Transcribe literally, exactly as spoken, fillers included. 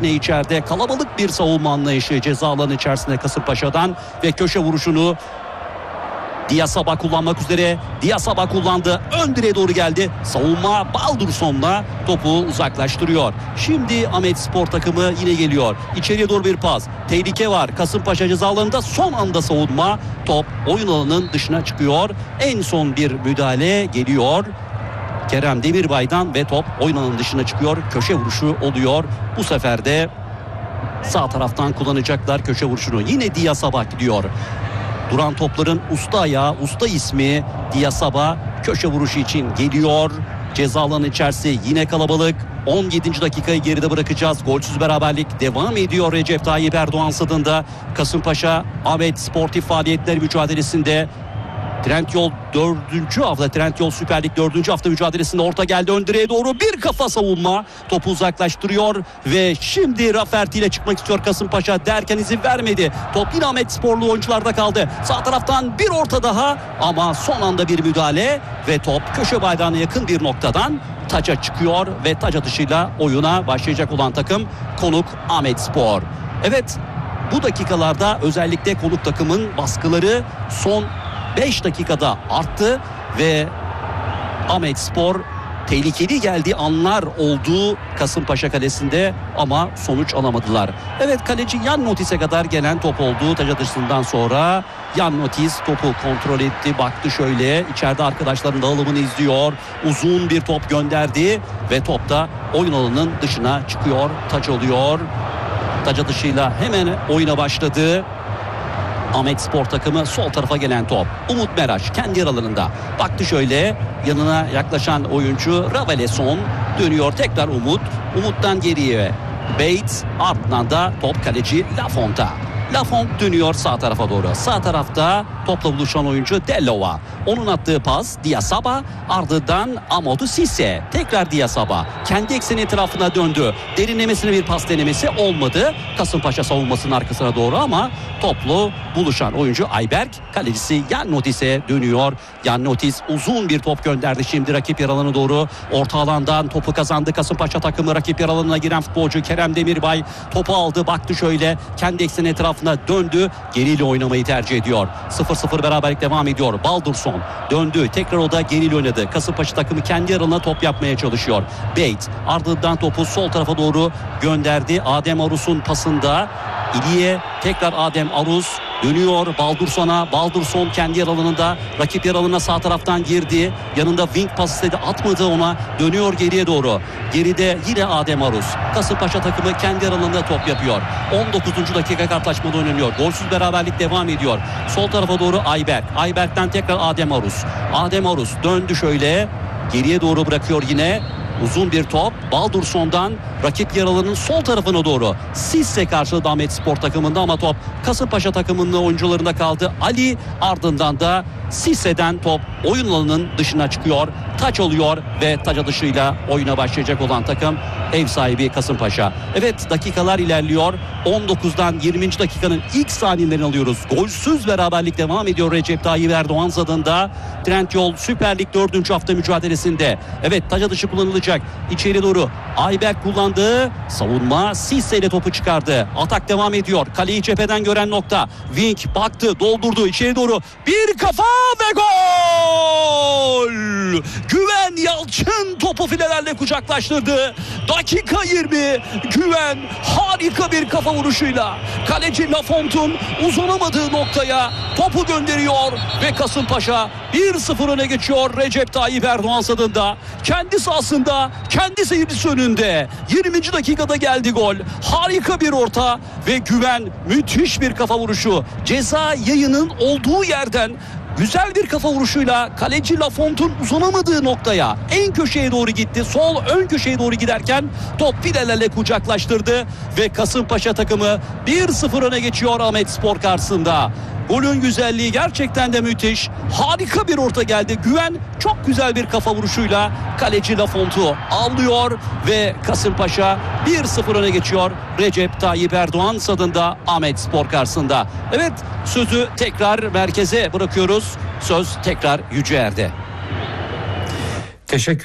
yine içeride. Kalabalık bir savunma anlayışı ceza alanı içerisinde Kasımpaşa'dan ve köşe vuruşunu Diyasaba kullanmak üzere. Diyasaba kullandı. Ön direğe doğru geldi. Savunma Baldurson'la topu uzaklaştırıyor. Şimdi Ahmetspor takımı yine geliyor. İçeriye doğru bir pas. Tehlike var. Kasımpaşa ceza alanında son anda savunma. Top oyun alanının dışına çıkıyor. En son bir müdahale geliyor Kerem Demirbay'dan ve top oyun alanının dışına çıkıyor. Köşe vuruşu oluyor. Bu sefer de sağ taraftan kullanacaklar köşe vuruşunu. Yine Diyasaba gidiyor. Duran topların usta ayağı, usta ismi Diyasaba köşe vuruşu için geliyor. Ceza alanı içerisi yine kalabalık. on yedinci dakikayı geride bırakacağız. Golsüz beraberlik devam ediyor Recep Tayyip Erdoğan stadında. Kasımpaşa Ahmet Sportif Faaliyetler mücadelesinde. Trendyol dördüncü hafta, Trendyol Süper Lig dördüncü hafta mücadelesinde orta geldi ön direğe doğru bir kafa savunma, topu uzaklaştırıyor ve şimdi Rafferty ile çıkmak istiyor Kasımpaşa derken izin vermedi. Top yine Ahmetsporlu oyuncularda kaldı. Sağ taraftan bir orta daha ama son anda bir müdahale ve top köşe bayrağına yakın bir noktadan taça çıkıyor ve taç atışıyla oyuna başlayacak olan takım konuk Ahmetspor. Evet, bu dakikalarda özellikle konuk takımın baskıları son beş dakikada arttı ve Ahmetspor tehlikeli geldiği anlar oldu Kasımpaşa kalesinde ama sonuç alamadılar. Evet, kaleci Yan Notis'e kadar gelen top oldu. Taç atışından sonra Yan Notis topu kontrol etti, baktı şöyle, içeride arkadaşların dağılımını izliyor. Uzun bir top gönderdi ve top da oyun alanının dışına çıkıyor. Taç oluyor. Taç atışıyla hemen oyuna başladı Ahmetspor takımı. Sol tarafa gelen top. Umut Meraş kendi yer alanında. Baktı şöyle, yanına yaklaşan oyuncu Raveleson dönüyor tekrar Umut. Umut'tan geriye Bates, ardından da top kaleci Lafont'a. Lafont dönüyor sağ tarafa doğru. Sağ tarafta topla buluşan oyuncu Dellova. Onun attığı pas Diyasaba, ardından Amadou Cissé. Tekrar Diyasaba. Kendi ekseni etrafına döndü. Derinlemesine bir pas denemesi olmadı. Kasımpaşa savunmasının arkasına doğru ama toplu buluşan oyuncu Ayberk, kalecisi Yan Notis'e dönüyor. Yan Notis uzun bir top gönderdi şimdi rakip yer alanına doğru. Orta alandan topu kazandı Kasımpaşa takımı. Rakip yer alanına giren futbolcu Kerem Demirbay topu aldı. Baktı şöyle, kendi ekseni etrafına döndü. Geriyle oynamayı tercih ediyor. sıfır sıfır beraberlik devam ediyor. Baldurson döndü. Tekrar o da geriyle oynadı. Kasımpaşa takımı kendi yarına top yapmaya çalışıyor. Bates ardından topu sol tarafa doğru gönderdi. Adem Arus'un pasında İliye tekrar Adem Arus dönüyor Baldurson'a. Baldurson kendi yer alanında, rakip yer alanına sağ taraftan girdi. Yanında wing pas istedi, atmadı ona. Dönüyor geriye doğru. Geride yine Adem Arus. Kasımpaşa takımı kendi yer alanında top yapıyor. on dokuzuncu dakika karşılaşmada oynanıyor. Golsüz beraberlik devam ediyor. Sol tarafa doğru Ayberk. Ayberk'ten tekrar Adem Arus. Adem Arus döndü şöyle. Geriye doğru bırakıyor yine. Uzun bir top Baldurson'dan rakip yer alanının sol tarafına doğru. Cissé karşıladı Ahmetspor takımında ama top Kasımpaşa takımının oyuncularında kaldı. Ali, ardından da Cissé'den top oyun alanının dışına çıkıyor. Taç oluyor ve taç atışıyla oyuna başlayacak olan takım ev sahibi Kasımpaşa. Evet, dakikalar ilerliyor. on dokuzdan yirminci dakikanın ilk saniyelerini alıyoruz. Golsüz beraberlik devam ediyor Recep Tayyip Erdoğan stadında. Trendyol Süper Lig dördüncü hafta mücadelesinde. Evet, taç atışı kullanılacak. İçeri doğru Ayberk kullandı. Savunma Cissé ile topu çıkardı. Atak devam ediyor. Kaleyi cepheden gören nokta. Wing baktı, doldurdu içeri doğru. Bir kafa ve gol! Güven Yalçın topu filelerle kucaklaştırdı. Dakika yirmi. Güven harika bir kafa vuruşuyla kaleci Lafont'un uzanamadığı noktaya topu gönderiyor ve Kasımpaşa bir sıfır öne geçiyor Recep Tayyip Erdoğan stadında. Kendi sahasında, kendi seyircisi önünde. yirminci dakikada geldi gol. Harika bir orta ve Güven müthiş bir kafa vuruşu. Ceza yayının olduğu yerden güzel bir kafa vuruşuyla kaleci Lafont'un uzanamadığı noktaya, en köşeye doğru gitti. Sol ön köşeye doğru giderken top filelerle kucaklaştırdı ve Kasımpaşa takımı bir sıfır öne geçiyor Ahmetspor karşısında. Golün güzelliği gerçekten de müthiş. Harika bir orta geldi. Güven çok güzel bir kafa vuruşuyla kaleci Lafont'u avlıyor ve Kasımpaşa bir sıfır öne geçiyor Recep Tayyip Erdoğan stadında Ahmetspor karşısında. Evet, sözü tekrar merkeze bırakıyoruz. Söz tekrar Yüce Er'de. Teşekkür